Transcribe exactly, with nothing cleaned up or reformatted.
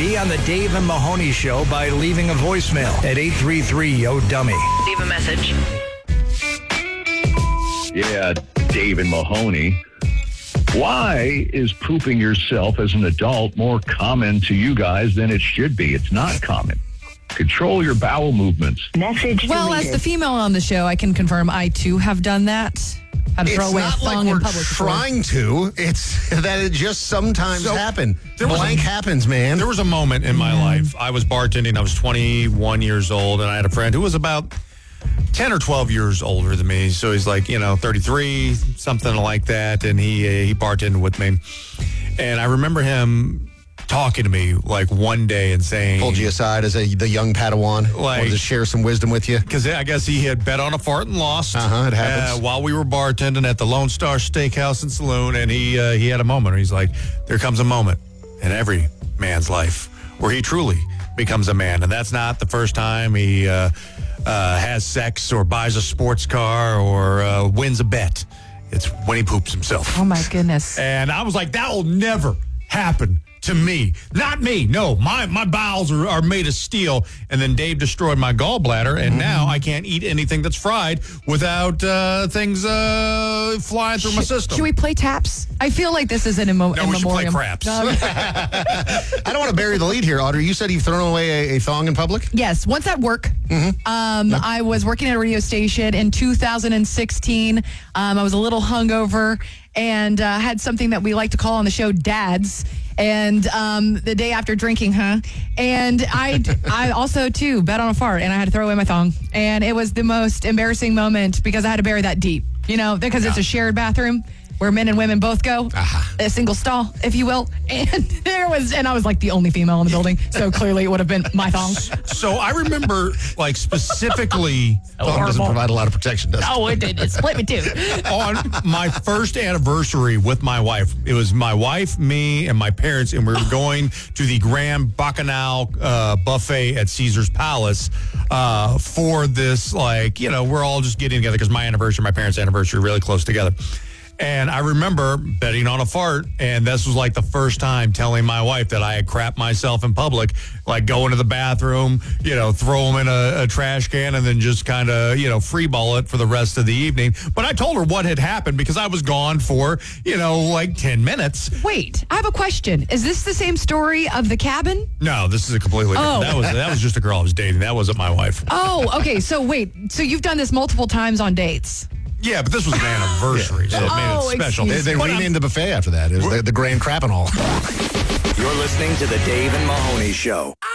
Be on the Dave and Mahoney Show by leaving a voicemail at eight three three, yo dummy. Leave a message. Yeah, Dave and Mahoney. Why is pooping yourself as an adult more common to you guys than it should be? It's not common. Control your bowel movements. Message Well, deleted. as the female on the show, I can confirm I too have done that. Had to It's throw away a not like thong in we're public before. trying to. It's that it just sometimes So, happen. there was Blank a- happens, man. There was a moment in my life. I was bartending. I was twenty-one years old, and I had a friend who was about ten or twelve years older than me. So he's like, you know, thirty-three, something like that. And he uh, he bartended with me. And I remember him talking to me like one day and saying, Pulled you aside as a the young Padawan. Like- Wanted to share some wisdom with you. because I guess he had bet on a fart and lost. Uh-huh, it happens. Uh, while we were bartending at the Lone Star Steakhouse and Saloon, and he uh, he had a moment where he's like, there comes a moment in every man's life where he truly becomes a man. And that's not the first time he uh, uh, has sex or buys a sports car or uh, wins a bet. It's when he poops himself. Oh, my goodness. And I was like, that will never happen to me. Not me. No, my, my bowels are, are made of steel. And then Dave destroyed my gallbladder, and now I can't eat anything that's fried without uh, things uh, flying through my system. Should we play taps? I feel like this is an emo- No, we should play memoriam. craps. No, I don't want to bury the lead here, Audrey. You said you've thrown away a, a thong in public? Yes, once at work. Um, I was working at a radio station in two thousand sixteen. Um, I was a little hungover and uh, had something that we like to call on the show dads. And um, the day after drinking, huh? And I, I also, too, bet on a fart, and I had to throw away my thong. And it was the most embarrassing moment because I had to bury that deep, you know, because it's a shared bathroom where men and women both go, Uh-huh. a single stall, if you will. And there was, and I was like the only female in the building, so clearly it would have been my thong. So I remember, like, specifically Thong doesn't provide a lot of protection, does it? Oh, it did. It split me too. on my first anniversary with my wife. It was my wife, me, and my parents, and we were going to the Grand Bacchanal uh, buffet at Caesar's Palace uh, for this, like, you know, we're all just getting together because my anniversary, my parents' anniversary, are really close together. And I remember betting on a fart, and this was like the first time telling my wife that I had crapped myself in public, like go into the bathroom, you know, throw them in a, a trash can, and then just kind of, you know, freeball it for the rest of the evening. But I told her what had happened because I was gone for, you know, like ten minutes. Wait, I have a question. Is this the same story of the cabin? No, this is a completely different. Oh. That was that was just a girl I was dating. That wasn't my wife. Oh, okay. So wait, so you've done this multiple times on dates? Yeah, but this was an anniversary, so it made Oh, it special. They, they But renamed the buffet after that. It was the, the Grand Crap and all. You're listening to the Dave and Mahoney Show.